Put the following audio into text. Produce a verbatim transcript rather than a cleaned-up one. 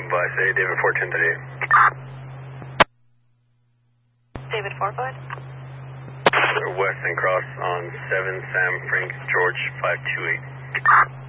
by say David four ten thirty-eight. David four, bud. West and cross on seven Sam Frank George five two eight.